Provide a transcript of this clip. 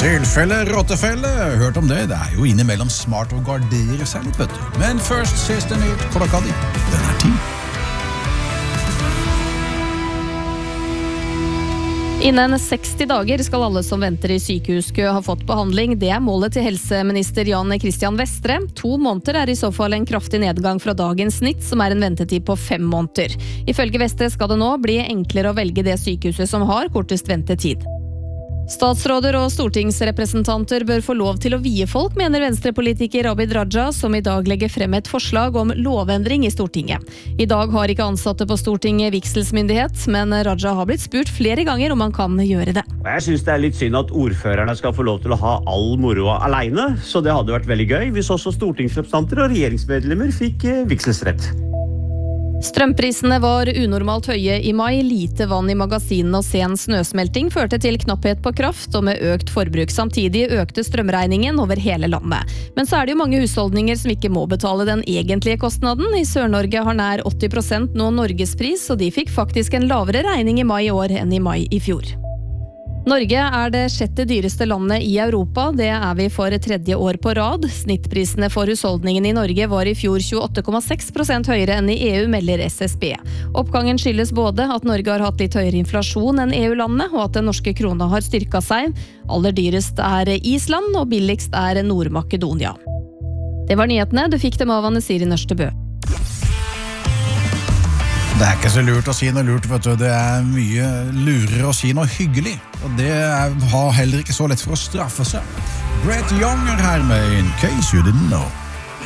Tilfelle, rottefelle, hørt om det? Det jo innimellom smart å gardere seg litt, vet du. Men først siste nytt, klokka di, den 10. Innen 60 dager skal alle som venter i sykehuskø ha fått behandling. Det målet til helseminister Jan Christian Vestre. 2 måneder I så fall en kraftig nedgang fra dagens snitt, som en ventetid på 5 måneder. Ifølge Vestre skal det nå bli enklere å velge det sykehuset som har kortest ventetid. Statsråder og stortingsrepresentanter bør få lov til å vie folk, mener venstrepolitiker Abid Raja, som I dag legger frem et forslag om lovendring I Stortinget. I dag har ikke ansatte på Stortinget vigselsmyndighet, men Raja har blitt spurt flere ganger om han kan gjøre det. Jeg synes det litt synd at ordførerne skal få lov til å ha all moroa alene, så det hadde vært veldig gøy hvis også stortingsrepresentanter og regjeringsmedlemmer fikk vigselsrett. Strømprisene var unormalt høye I mai. Lite vann I magasinene og sen snøsmelting førte til knapphet på kraft, og med økt forbruk samtidig økte strømregningen over hele landet. Men så det jo mange husholdninger som ikke må betale den egentlige kostnaden. I Sør-Norge har nær 80% nå Norgespris, og de fikk faktisk en lavere regning I mai I år enn I mai I fjor. Norge det 6. dyreste landet I Europa. Det vi for 3. år på rad. Snittprisene for husholdningen I Norge var I fjor 28,6% høyere enn I EU, melder SSB. Oppgangen skyldes både at Norge har hatt litt høyere inflasjon enn EU-landene, og at den norske krona har styrket seg. Aller dyrest Island, og billigst Nord-Makedonia. Det var nyhetene. Du fikk dem av Anne Siri Nørstebø. Det ikke så lurt å si noe lurt, vet du. Det mye lurere å si noe hyggelig. Og det har heller ikke så lett for å straffe seg. Brett Young her med In Case You Didn't Know.